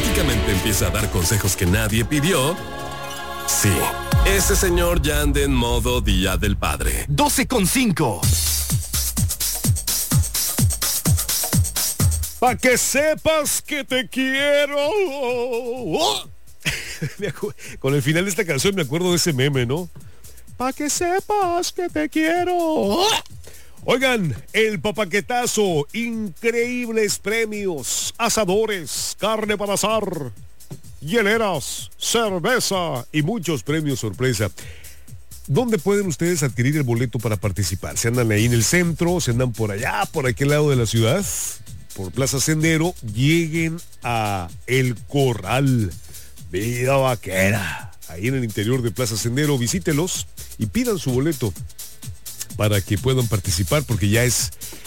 automáticamente empieza a dar consejos que nadie pidió, sí, ese señor ya anda en modo Día del Padre. 12:05. Pa' que sepas que te quiero. Con el final de esta canción me acuerdo de ese meme, ¿no? Pa' que sepas que te quiero. Oigan, el papaquetazo, increíbles premios, asadores, carne para asar, hieleras, cerveza y muchos premios sorpresa. ¿Dónde pueden ustedes adquirir el boleto para participar? ¿Se andan ahí en el centro? ¿Se andan por allá, por aquel lado de la ciudad? Por Plaza Sendero, lleguen a El Corral, Vida Vaquera, ahí en el interior de Plaza Sendero, visítelos y pidan su boleto para que puedan participar, porque ya es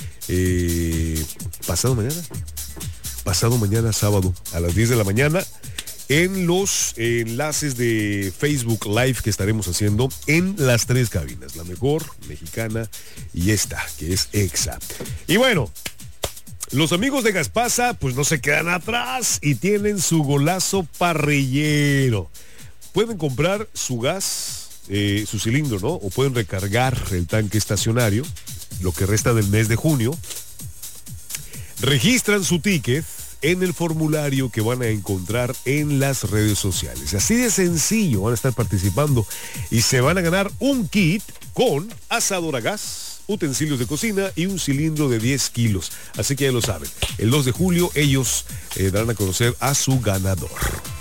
pasado mañana sábado a las 10 de la mañana, en los enlaces de Facebook Live que estaremos haciendo en las 3 cabinas, la mejor, mexicana y esta, que es EXA. Y bueno, los amigos de Gaspasa pues no se quedan atrás y tienen su golazo parrillero. Pueden comprar su gas, su cilindro, ¿no? O pueden recargar el tanque estacionario, lo que resta del mes de junio. Registran su ticket en el formulario que van a encontrar en las redes sociales. Así de sencillo, van a estar participando y se van a ganar un kit con asador a gas, utensilios de cocina y un cilindro de 10 kilos. Así que ya lo saben, el 2 de julio ellos darán a conocer a su ganador.